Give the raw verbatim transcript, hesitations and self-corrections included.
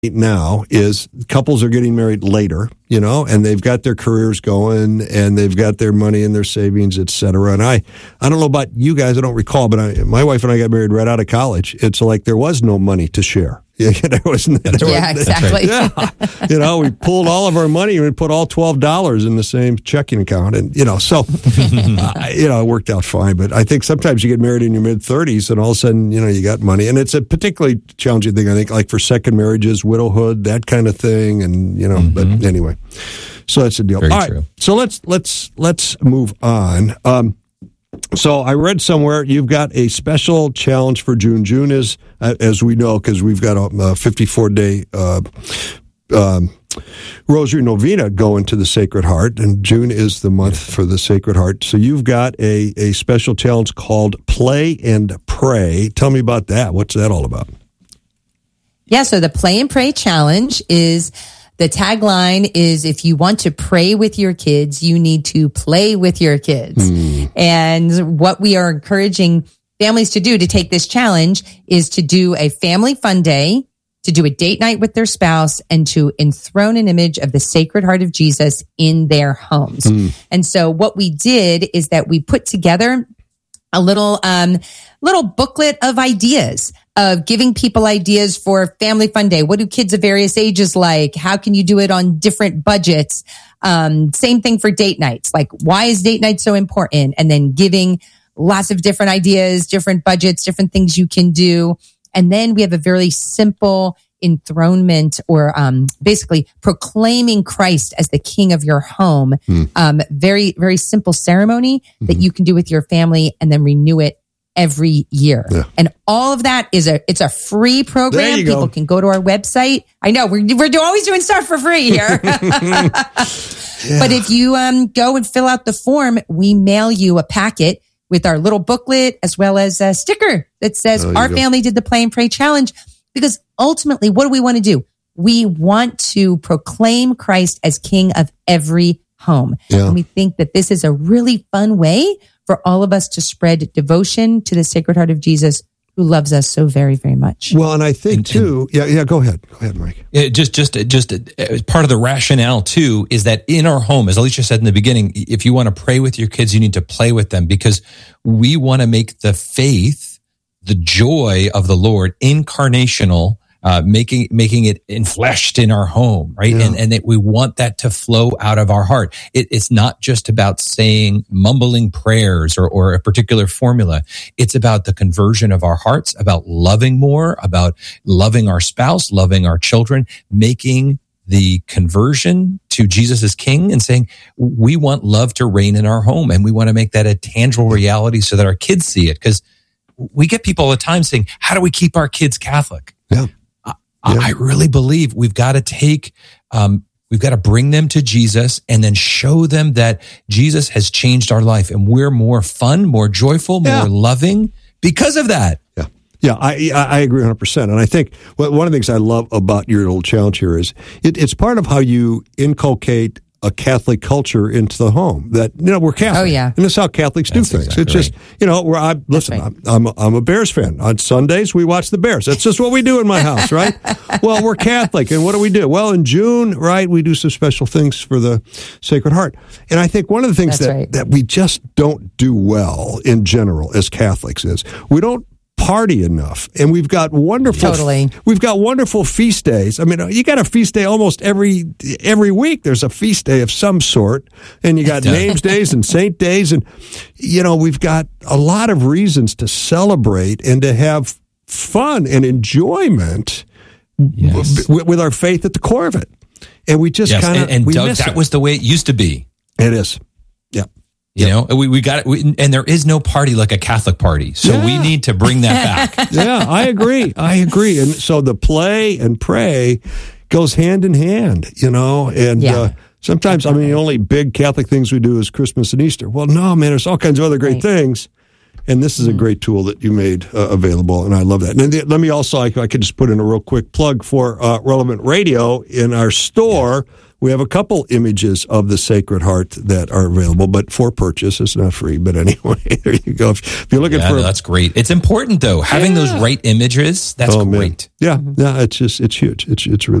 now is couples are getting married later, you know, and they've got their careers going and they've got their money and their savings, et cetera. And I, I don't know about you guys, I don't recall, but I, my wife and I got married right out of college. It's like there was no money to share. Yeah, there wasn't. There yeah, was, exactly. Yeah, you know, we pulled all of our money and we put all twelve dollars in the same checking account, and you know, so uh, you know, it worked out fine. But I think sometimes you get married in your mid thirties, and all of a sudden, you know, you got money, and it's a particularly challenging thing. I think, like for second marriages, widowhood, that kind of thing, and you know. Mm-hmm. But anyway, so that's the deal. Very all right, true. so let's let's let's move on. Um, So I read somewhere you've got a special challenge for June. June is, uh, as we know, because we've got a fifty-four day uh, um, Rosary Novena going to the Sacred Heart, and June is the month for the Sacred Heart. So you've got a, a special challenge called Play and Pray. Tell me about that. What's that all about? Yeah, so the Play and Pray Challenge is... The tagline is, if you want to pray with your kids, you need to play with your kids. Mm. And what we are encouraging families to do to take this challenge is to do a family fun day, to do a date night with their spouse, and to enthrone an image of the Sacred Heart of Jesus in their homes. Mm. And so what we did is that we put together a little, um, little booklet of ideas, of giving people ideas for family fun day. What do kids of various ages like? How can you do it on different budgets? Um, same thing for date nights. Like, why is date night so important? And then giving lots of different ideas, different budgets, different things you can do. And then we have a very simple enthronement, or um, basically proclaiming Christ as the King of your home. Mm. Um, very, very simple ceremony mm-hmm. that you can do with your family, and then renew it every year. Yeah. And all of that is a, it's a free program. People go. can go to our website. I know we're, we're always doing stuff for free here. yeah. But if you um, go and fill out the form, we mail you a packet with our little booklet, as well as a sticker that says oh, our go. family did the Play and Pray Challenge. Because ultimately, what do we want to do? We want to proclaim Christ as King of every home. Yeah. And we think that this is a really fun way for all of us to spread devotion to the Sacred Heart of Jesus, who loves us so very, very much. Well, and I think and, too, and, yeah, yeah, go ahead. Go ahead, Mike. It just, just, just uh, part of the rationale too is that in our home, as Alicia said in the beginning, if you want to pray with your kids, you need to play with them, because we want to make the faith, the joy of the Lord, incarnational, uh, making, making it enfleshed in our home, right? Yeah. And, and that we want that to flow out of our heart. It, it's not just about saying, mumbling prayers or, or a particular formula. It's about the conversion of our hearts, about loving more, about loving our spouse, loving our children, making the conversion to Jesus as King, and saying, we want love to reign in our home, and we want to make that a tangible reality so that our kids see it. Because we get people all the time saying, how do we keep our kids Catholic? Yeah. Yeah. I really believe we've got to take, um, we've got to bring them to Jesus, and then show them that Jesus has changed our life, and we're more fun, more joyful, more yeah. loving because of that. Yeah. Yeah, I I agree one hundred percent. And I think one of the things I love about your little challenge here is it, it's part of how you inculcate a Catholic culture into the home. That, you know, we're Catholic. Oh, yeah. And this is how Catholics That's do things. Exactly it's just, right. you know, where I listen, right. I'm, I'm, I'm a Bears fan. On Sundays, we watch the Bears. That's just what we do in my house, right? Well, we're Catholic. And what do we do? Well, in June, right, we do some special things for the Sacred Heart. And I think one of the things That's that, right. that we just don't do well in general as Catholics is we don't party enough, and we've got wonderful totally. we've got wonderful feast days. I mean, you got a feast day almost every every week. There's a feast day of some sort, and you got names days and saint days, and you know, we've got a lot of reasons to celebrate and to have fun and enjoyment yes. w- with our faith at the core of it. And we just yes. kind of and, and we Doug, miss that it. was the way it used to be. It is. Yeah. You yep. know, we, we got it. We, and there is no party like a Catholic party. So yeah. we need to bring that back. Yeah, I agree. I agree. And so the play and pray goes hand in hand, you know, and yeah. uh, sometimes, I mean, the only big Catholic things we do is Christmas and Easter. Well, no, man, there's all kinds of other great right. things. And this is a great tool that you made uh, available, and I love that. And then, let me also, I, I could just put in a real quick plug for uh, Relevant Radio. In our store, we have a couple images of the Sacred Heart that are available, but for purchase. It's not free, but anyway, there you go. If, if you're looking yeah, for... No, that's great. It's important, though. Having yeah. those right images, that's oh, great. Man. Yeah, yeah, it's just, it's huge. It's, it's really